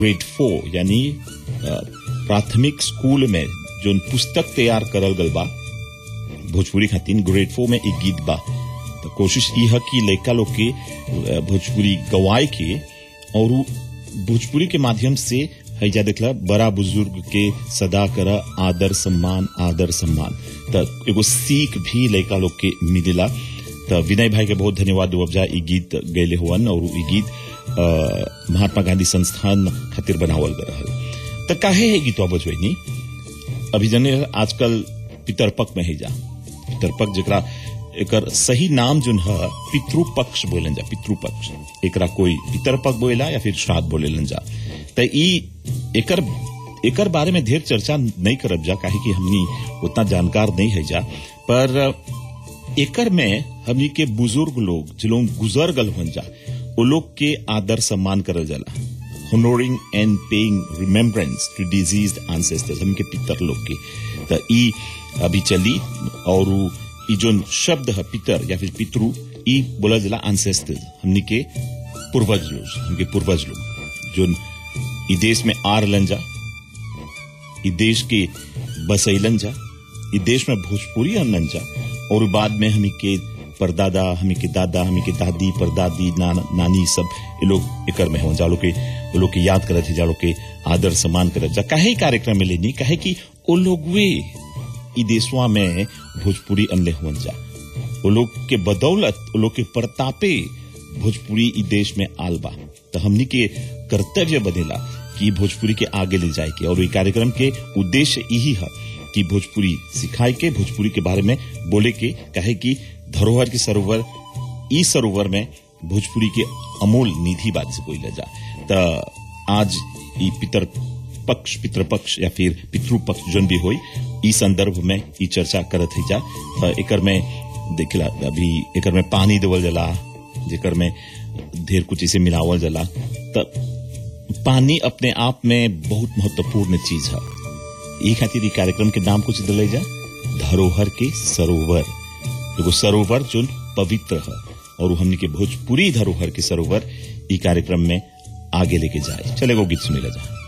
Grade 4 यानी प्राथमिक school में जो पुस्तक तैयार करल गल बा भोजपुरी खातिर ग्रेड 4 में एक गीत बा। तो कोशिश ई है कि लड़का लोग के भोजपुरी गवाए के और भोजपुरी के माध्यम से हैजा देखला बड़ा बुजुर्ग के सदा करा आदर सम्मान। तो एगो सीख भी लड़का लोग के मिलेला। तो विनय भाई के बहुत धन्यवाद देवब जा ई गीत गैले हुवन और ई गीत महात्मा गांधी संस्थान खातिर बनावल गए रहल। तो काहे है गीतवा बजवैनी अभी जने आजकल पितरपक्ष में है जा पितरपक्ष जकरा एकर सही नाम जोन है पितृपक्ष बोलन जा। पितृपक्ष एकरा कोई पितरपक्ष बोलेला या फिर श्राद्ध बोलेलन जा। तो ई एकर बारे में ढेर चर्चा नहीं करब जा काहे कि हमनी उतना जानकार नहीं है जा। पर एकर में हमनी के बुजुर्ग लोग जो लोग गुजर गल हुन जा वो लोग के आदर सम्मान करल जाला। होनोरिंग and paying remembrance two diseased ancestors हमके पितर लोग के। तो ई अभी चली और ई जो शब्द है पितर या फिर पितृ ई बोला जाला एंसेस्टर्स हमनी के पूर्वज लोग जो ई देश में आरलन जा ई देश के बसैलन जा ई देश में भोजपुरी अनलन जा और बाद में हमी के परदादा हमी के दादा हमी के दादी परदादी नानी सब ये लोग एकर में हो जा लोग के याद करत है जा लोग के आदर सम्मान करत जा। काहे कार्यक्रम में लेनी काहे कि वो लोग वे ई देशवा में भोजपुरी अनले हुन जा वो लोग के बदौलत वो लोग के प्रतापे भोजपुरी ई देश में आल बा। तो हमनी के कर्तव्य बनेला कि भोजपुरी के आगे ले जाए के और ई कार्यक्रम के उद्देश्य यही है कि भोजपुरी सिखाए के भोजपुरी के बारे में बोले के काहे कि धरोहर के सरोवर ई सरोवर में भोजपुरी के अमूल निधि बात से बोला जा। तो आज ई पितरपक्ष या फिर पितृपक्ष जोन भी होई ई संदर्भ में ई चर्चा करत है जा। तो एकर में देखला अभी एकर में पानी देवल जाला जेकर में ढेर कुछ इसे मिलावल जाला। तो पानी अपने आप में बहुत महत्वपूर्ण चीज है। ई खातिर ई कार्यक्रम के नाम कुछ दिले जा धरोहर के सरोवर। एगो सरोवर जो पवित्र है और हमनी के भोजपुरी धरोहर के सरोवर ई कार्यक्रम में आगे लेके जाए। चलेगो गीत सुनेला जा।